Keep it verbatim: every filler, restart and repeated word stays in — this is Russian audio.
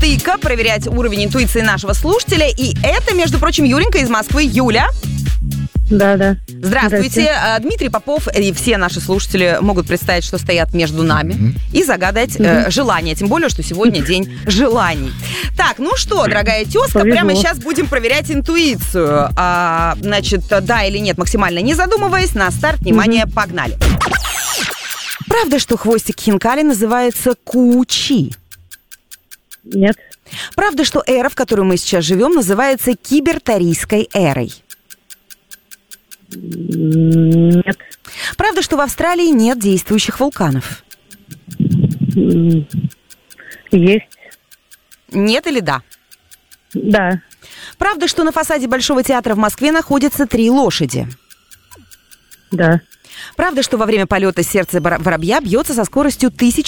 Тыка, проверять уровень интуиции нашего слушателя. И это, между прочим, Юренька из Москвы. Юля. Да, да. Здравствуйте. Здравствуйте. Дмитрий Попов и все наши слушатели могут представить, что стоят между нами, mm-hmm. и загадать mm-hmm. э, желание. Тем более, что сегодня день желаний. Так, ну что, дорогая тезка, Повезло. Прямо сейчас будем проверять интуицию. А, значит, да или нет, максимально не задумываясь. На старт, внимание, mm-hmm. погнали. Правда, что хвостик хинкали называется кучи? Нет. Правда, что эра, в которой мы сейчас живем, называется кибертарийской эрой? Нет. Правда, что в Австралии нет действующих вулканов? Есть. Нет или да? Да. Правда, что на фасаде Большого театра в Москве находятся три лошади? Да. Правда, что во время полета сердце воробья бьется со скоростью тысяча